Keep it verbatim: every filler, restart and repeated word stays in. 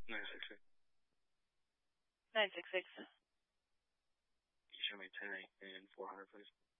nine six six. nine six six. You show me ten eight and four hundred, please.